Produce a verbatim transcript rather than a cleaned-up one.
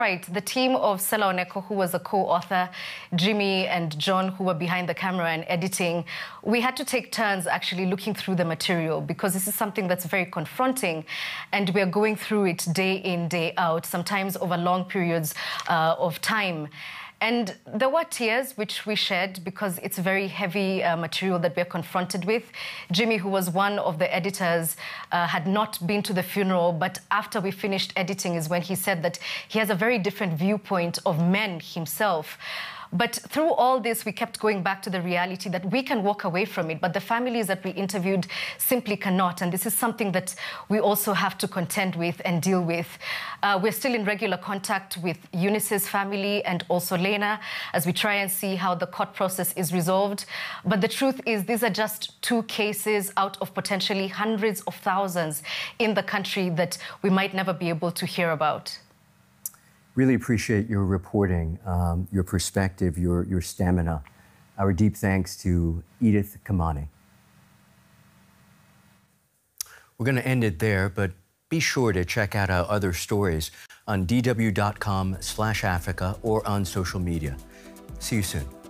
Right, the team of Sela Oneko, who was a co-author, Jimmy and John, who were behind the camera and editing, we had to take turns actually looking through the material because this is something that's very confronting and we're going through it day in, day out, sometimes over long periods uh, of time. And there were tears which we shed because it's very heavy uh, material that we're confronted with. Jimmy, who was one of the editors, uh, had not been to the funeral, but after we finished editing is when he said that he has a very different viewpoint of men himself. But through all this, we kept going back to the reality that we can walk away from it, but the families that we interviewed simply cannot. And this is something that we also have to contend with and deal with. Uh, we're still in regular contact with Eunice's family and also Lena as we try and see how the court process is resolved. But the truth is, these are just two cases out of potentially hundreds of thousands in the country that we might never be able to hear about. Really appreciate your reporting, um, your perspective, your, your stamina. Our deep thanks to Edith Kimani. We're going to end it there, but be sure to check out our other stories on D W dot com slash Africa or on social media. See you soon.